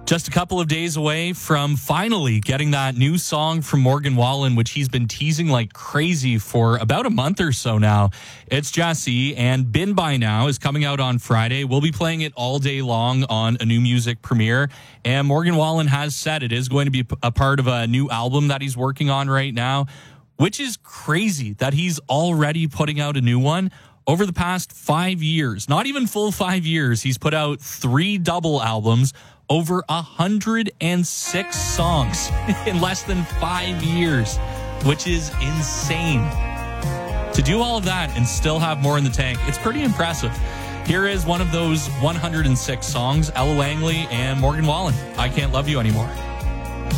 Just a couple of days away from finally getting that new song from Morgan Wallen, which he's been teasing like crazy for about a month or so now. It's Jesse, and Been By Now is coming out on Friday. We'll be playing it all day long on a new music premiere. And Morgan Wallen has said it is going to be a part of a new album that he's working on right now, which is crazy that he's already putting out a new one. Over the past 5 years, not even full 5 years, he's put out 3 double albums, over 106 songs in less than 5 years, which is insane. To do all of that and still have more in the tank, it's pretty impressive. Here is one of those 106 songs, Ella Langley and Morgan Wallen, I Can't Love You Anymore.